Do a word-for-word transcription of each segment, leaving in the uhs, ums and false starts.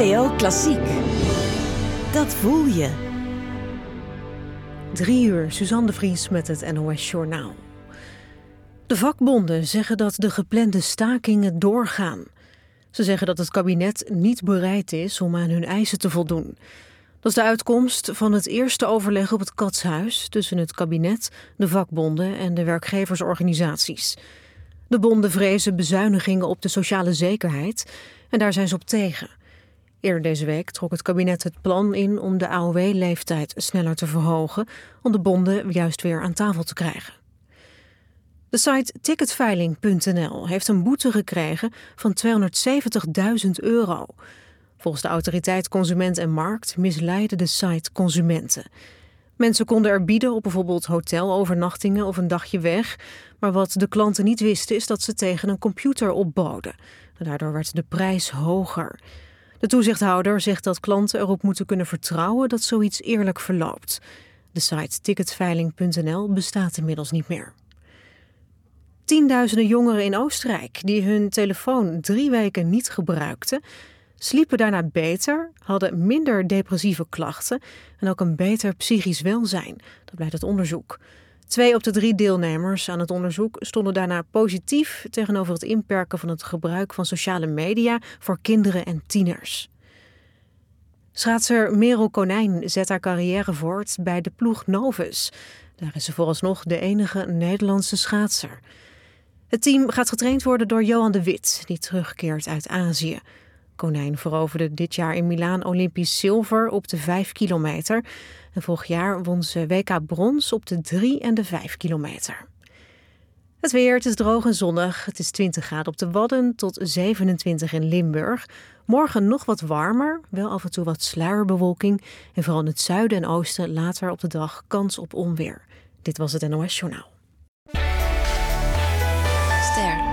N P O Klassiek. Dat voel je. Drie uur, Suzanne de Vries met het N O S Journaal. De vakbonden zeggen dat de geplande stakingen doorgaan. Ze zeggen dat het kabinet niet bereid is om aan hun eisen te voldoen. Dat is de uitkomst van het eerste overleg op het Katshuis tussen het kabinet, de vakbonden en de werkgeversorganisaties. De bonden vrezen bezuinigingen op de sociale zekerheid en daar zijn ze op tegen. Eerder deze week trok het kabinet het plan in om de A O W-leeftijd sneller te verhogen, om de bonden juist weer aan tafel te krijgen. De site ticketveiling punt n l heeft een boete gekregen van tweehonderdzeventigduizend euro. Volgens de autoriteit Consument en Markt misleidde de site consumenten. Mensen konden er bieden op bijvoorbeeld hotelovernachtingen of een dagje weg. Maar wat de klanten niet wisten is dat ze tegen een computer opboden. Daardoor werd de prijs hoger. De toezichthouder zegt dat klanten erop moeten kunnen vertrouwen dat zoiets eerlijk verloopt. De site ticketveiling punt n l bestaat inmiddels niet meer. Tienduizenden jongeren in Oostenrijk die hun telefoon drie weken niet gebruikten, sliepen daarna beter, hadden minder depressieve klachten en ook een beter psychisch welzijn. Dat blijkt uit onderzoek. Twee op de drie deelnemers aan het onderzoek stonden daarna positief tegenover het inperken van het gebruik van sociale media voor kinderen en tieners. Schaatser Merel Konijn zet haar carrière voort bij de ploeg Novus. Daar is ze vooralsnog de enige Nederlandse schaatser. Het team gaat getraind worden door Johan de Wit, die terugkeert uit Azië. Konijn veroverde dit jaar in Milaan Olympisch zilver op de vijf kilometer. En vorig jaar won ze W K brons op de drie en de vijf kilometer. Het weer, het is droog en zonnig. Het is twintig graden op de Wadden tot zevenentwintig in Limburg. Morgen nog wat warmer, wel af en toe wat sluierbewolking. En vooral in het zuiden en oosten later op de dag kans op onweer. Dit was het N O S Journaal. Ster.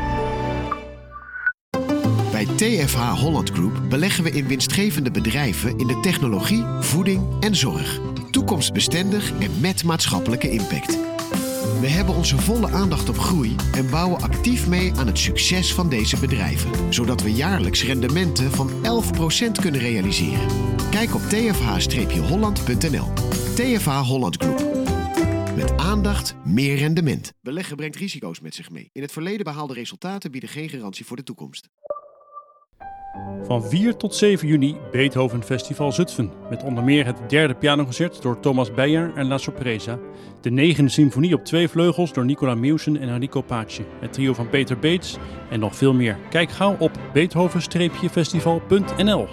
Bij T F H Holland Group beleggen we in winstgevende bedrijven in de technologie, voeding en zorg. Toekomstbestendig en met maatschappelijke impact. We hebben onze volle aandacht op groei en bouwen actief mee aan het succes van deze bedrijven. Zodat we jaarlijks rendementen van elf procent kunnen realiseren. Kijk op t f h holland punt n l. T F H Holland Group. Met aandacht meer rendement. Beleggen brengt risico's met zich mee. In het verleden behaalde resultaten bieden geen garantie voor de toekomst. Van vier tot zeven juni Beethoven Festival Zutphen. Met onder meer het derde pianoconcert door Thomas Beyer en La Sorpresa. De negende symfonie op twee vleugels door Nicola Meusen en Enrico Pace. Het trio van Peter Beets en nog veel meer. Kijk gauw op beethoven festival punt n l.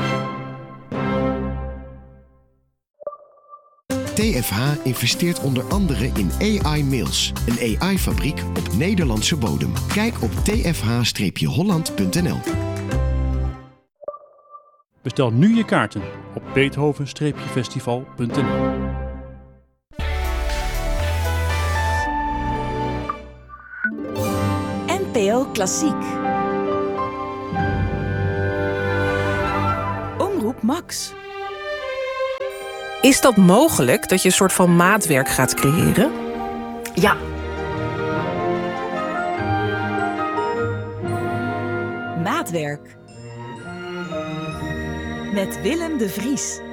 T F H investeert onder andere in A I Mails, een A I-fabriek op Nederlandse bodem. Kijk op t f h holland punt n l. Bestel nu je kaarten op beethoven festival punt n l. N P O Klassiek. Omroep Max. Is dat mogelijk, dat je een soort van maatwerk gaat creëren? Ja. Maatwerk. Met Willem de Vries.